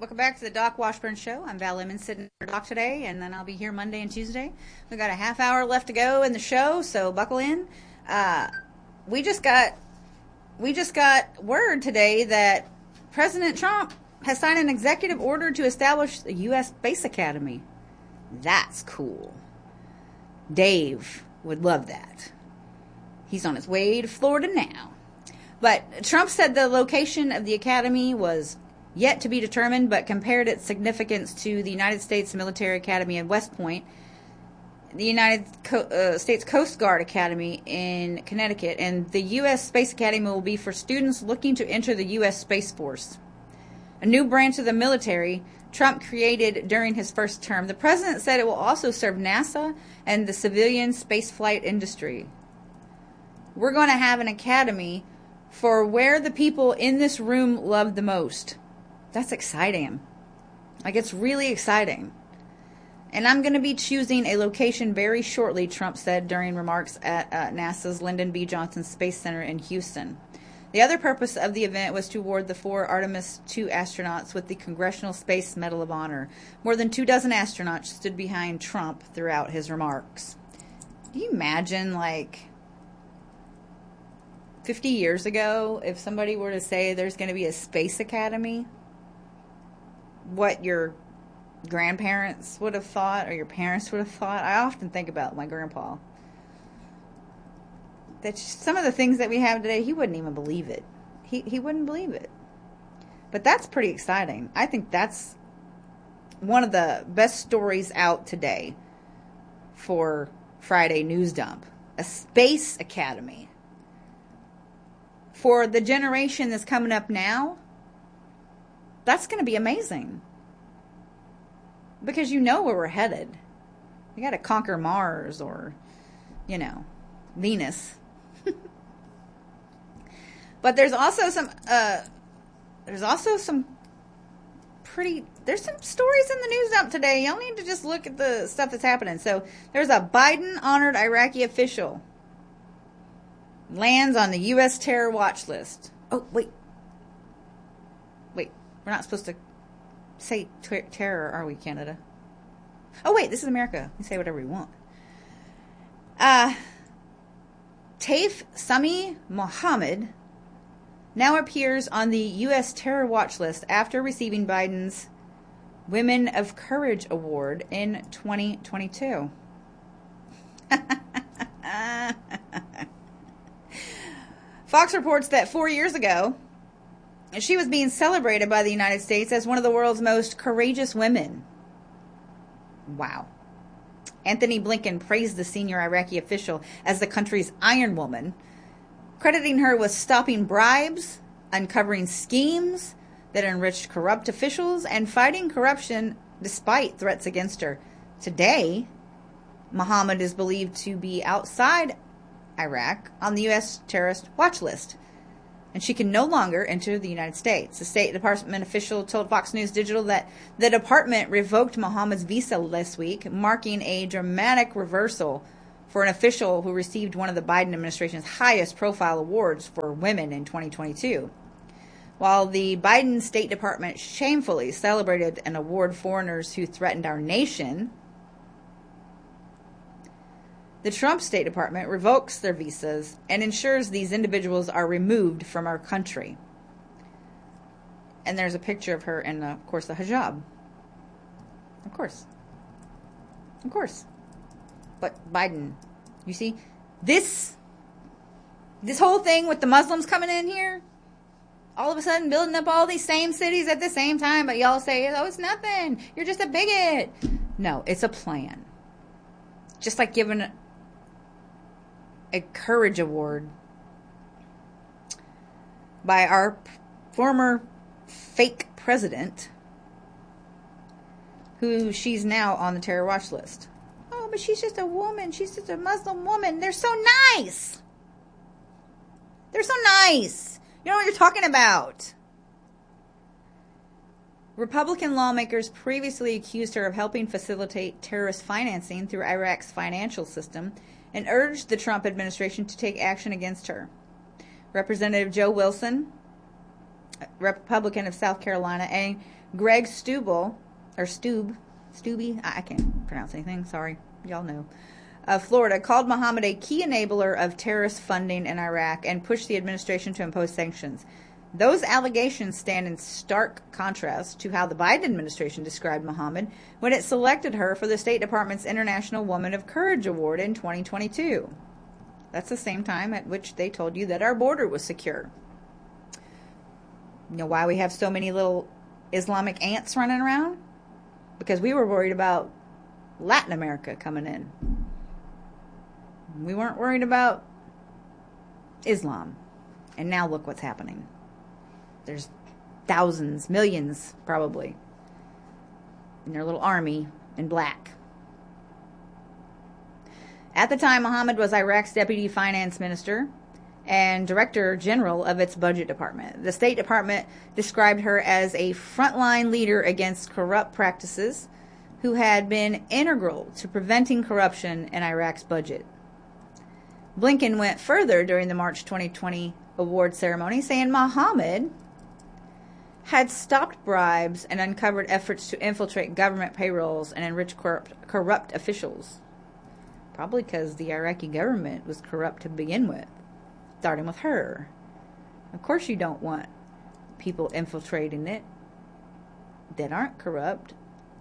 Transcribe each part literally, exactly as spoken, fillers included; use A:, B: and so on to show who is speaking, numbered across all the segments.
A: Welcome back to the Doc Washburn Show. I'm Val Lemon sitting for Doc today, and then I'll be here Monday and Tuesday. We've got a half hour left to go in the show, so buckle in. Uh, we just got we just got word today that President Trump has signed an executive order to establish the U S Space Academy. That's cool. Dave would love that. He's on his way to Florida now. But Trump said the location of the academy was yet to be determined, but compared its significance to the United States Military Academy at West Point, the United Co- uh, States Coast Guard Academy in Connecticut, and the U S Space Academy will be for students looking to enter the U S Space Force, a new branch of the military Trump created during his first term. The president said it will also serve NASA and the civilian spaceflight industry. We're going to have an academy for where the people in this room love the most. That's exciting. Like, it's really exciting. And I'm going to be choosing a location very shortly, Trump said during remarks at uh, NASA's Lyndon B. Johnson Space Center in Houston. The other purpose of the event was to award the four Artemis two astronauts with the Congressional Space Medal of Honor. More than two dozen astronauts stood behind Trump throughout his remarks. Do you imagine, like, fifty years ago, if somebody were to say there's going to be a space academy, what your grandparents would have thought or your parents would have thought? I often think about my grandpa. That some of the things that we have today, he wouldn't even believe it. He he wouldn't believe it. But that's pretty exciting. I think that's one of the best stories out today for Friday News Dump. A space academy. For the generation that's coming up now, that's going to be amazing. Because you know where we're headed. We got to conquer Mars or, you know, Venus. But there's also some, uh, there's also some pretty, there's some stories in the news dump today. Y'all need to just look at the stuff that's happening. So there's a Biden-honored Iraqi official lands on the U S terror watch list. Oh, wait. Wait, we're not supposed to say ter- terror, are we, Canada? Oh, wait, this is America. We say whatever we want. Uh, Taif Sami Mohammed now appears on the U S terror watch list after receiving Biden's Women of Courage Award in twenty twenty-two. Fox reports that four years ago, she was being celebrated by the United States as one of the world's most courageous women. Wow. Anthony Blinken praised the senior Iraqi official as the country's Iron Woman, crediting her with stopping bribes, uncovering schemes that enriched corrupt officials, and fighting corruption despite threats against her. Today, Mohammed is believed to be outside Iraq on the U S terrorist watch list, and she can no longer enter the United States. A State Department official told Fox News Digital that the department revoked Mohammed's visa this week, marking a dramatic reversal for an official who received one of the Biden administration's highest profile awards for women in twenty twenty-two. While the Biden State Department shamefully celebrated and awarded foreigners who threatened our nation, the Trump State Department revokes their visas and ensures these individuals are removed from our country. And there's a picture of her in, of course, the hijab. Of course. Of course. But Biden, you see, this, this whole thing with the Muslims coming in here, all of a sudden building up all these same cities at the same time, but y'all say, oh, it's nothing. You're just a bigot. No, it's a plan. Just like giving a courage award by our former fake president, who she's now on the terror watch list. Oh, but she's just a woman. She's just a Muslim woman. They're so nice. They're so nice. You know what you're talking about. Republican lawmakers previously accused her of helping facilitate terrorist financing through Iraq's financial system and urged the Trump administration to take action against her. Representative Joe Wilson, Republican of South Carolina, and Greg Stubel, or Stube, Stubby, I I can't pronounce anything, sorry, y'all know, of Florida, called Mohammed a key enabler of terrorist funding in Iraq and pushed the administration to impose sanctions. Those allegations stand in stark contrast to how the Biden administration described Mohammed when it selected her for the State Department's International Woman of Courage Award in twenty twenty-two. That's the same time at which they told you that our border was secure. You know why we have so many little Islamic ants running around? Because we were worried about Latin America coming in. We weren't worried about Islam. And now look what's happening. There's thousands, millions probably, in their little army in black. At the time, Mohammed was Iraq's deputy finance minister and director general of its budget department. The State Department described her as a frontline leader against corrupt practices who had been integral to preventing corruption in Iraq's budget. Blinken went further during the March twenty twenty award ceremony, saying Mohammed had stopped bribes and uncovered efforts to infiltrate government payrolls and enrich corrupt, corrupt officials. Probably because the Iraqi government was corrupt to begin with, starting with her. Of course you don't want people infiltrating it that aren't corrupt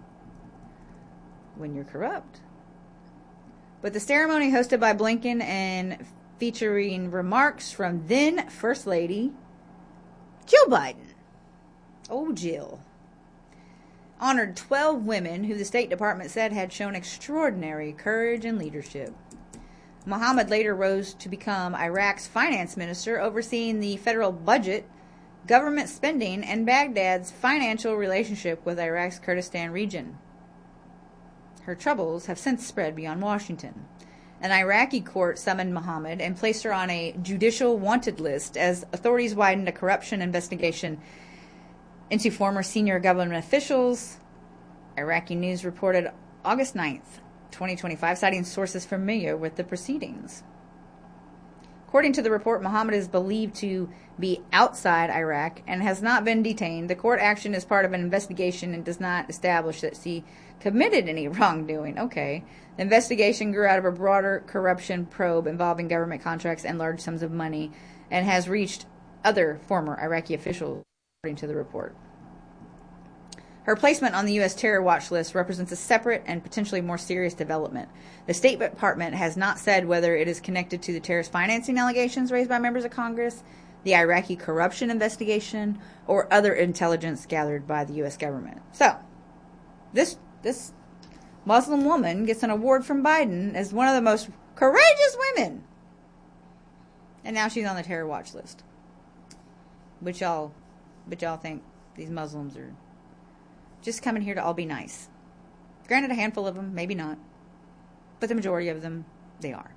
A: when you're corrupt. But the ceremony hosted by Blinken and featuring remarks from then First Lady Jill Biden, oh Jill, honored twelve women who the State Department said had shown extraordinary courage and leadership. Mohammed later rose to become Iraq's finance minister, overseeing the federal budget, government spending, and Baghdad's financial relationship with Iraq's Kurdistan region. Her troubles have since spread beyond Washington. An Iraqi court summoned Mohammed and placed her on a judicial wanted list as authorities widened a corruption investigation into former senior government officials. Iraqi News reported August ninth, twenty twenty-five, citing sources familiar with the proceedings. According to the report, Mohammed is believed to be outside Iraq and has not been detained. The court action is part of an investigation and does not establish that she committed any wrongdoing. Okay. The investigation grew out of a broader corruption probe involving government contracts and large sums of money and has reached other former Iraqi officials, according to the report. Her placement on the U S terror watch list represents a separate and potentially more serious development. The State Department has not said whether it is connected to the terrorist financing allegations raised by members of Congress, the Iraqi corruption investigation, or other intelligence gathered by the U S government. So, this this Muslim woman gets an award from Biden as one of the most courageous women. And now she's on the terror watch list. But y'all, but y'all think these Muslims are just coming here to all be nice. Granted, a handful of them, maybe not. But the majority of them, they are.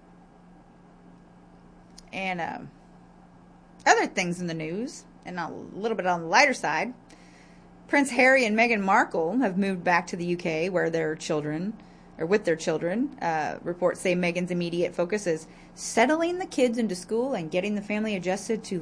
A: And um, other things in the news, and a little bit on the lighter side, Prince Harry and Meghan Markle have moved back to the U K where their children, or with their children. Uh, reports say Meghan's immediate focus is settling the kids into school and getting the family adjusted to